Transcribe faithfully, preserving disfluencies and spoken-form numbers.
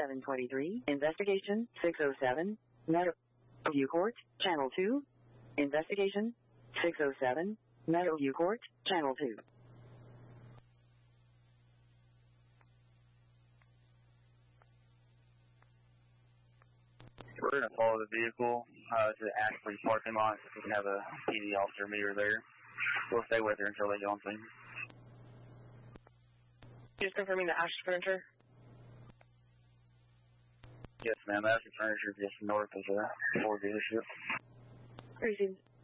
seven twenty-three. Investigation six oh seven. Meadowview Court, Channel two. Investigation six oh seven. Meadowview Court, Channel two. We're going to follow the vehicle uh, to the Ashley parking lot. We can have a P D officer meet her there. We'll stay with her until they go on scene. Just confirming the Ashley Furniture? Yes, ma'am. Ashley Furniture just north of the Ford dealership. Received.